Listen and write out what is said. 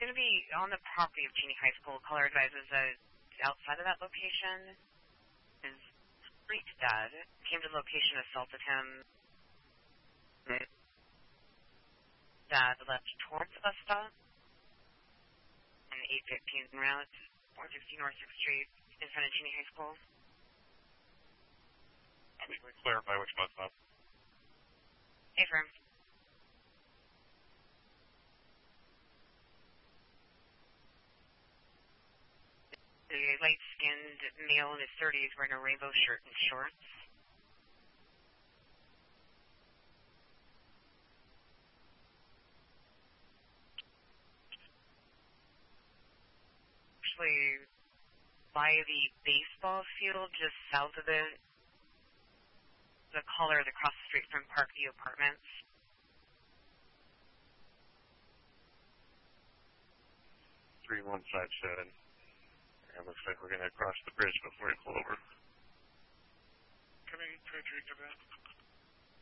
going to be on the property of Cheney High School. Caller advises that outside of that location is street dad. Came to the location, assaulted him. Dad left towards the bus stop on the 815 route, 460 North 6th Street, in front of Cheney High School. Can you clarify which bus stop? Affirm. The light-skinned male in his 30s wearing a rainbow shirt and shorts. Actually, by the baseball field just south of it, the caller is across the street from Parkview Apartments. 3157. It looks like we're going to cross the bridge before we pull over. Coming to that.